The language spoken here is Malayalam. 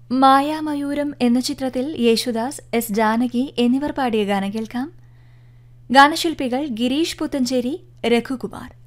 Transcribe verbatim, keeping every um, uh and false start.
മായാമയൂരം എന്ന ചിത്രത്തിൽ യേശുദാസ്, എസ് ജാനകി എന്നിവർ പാടിയ ഗാനം കേൾക്കാം. ഗാനശില്പികൾ ഗിരീഷ് പുത്തഞ്ചേരി, രഘുകുമാർ.